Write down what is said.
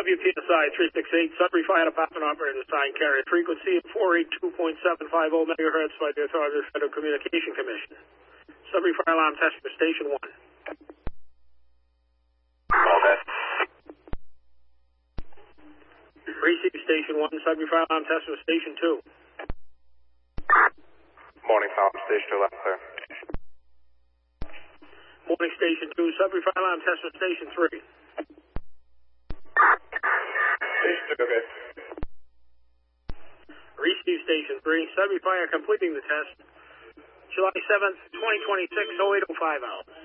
WPSI 368, Sudbury Fire Department operator assigned carrier frequency of 482.750 megahertz by the authority of the Federal Communication Commission. Sudbury Fire Alarm Test for Station 1. All that. Receive Station 1, Sudbury Fire Alarm Test for Station 2. Morning, Tom. Station 2 left, sir. Morning, Station 2, Sudbury Fire Alarm Test for Station 3. Station 2, okay. Receive Station 3, Sudbury Fire completing the test. July 7th, 2026, 0805 hours.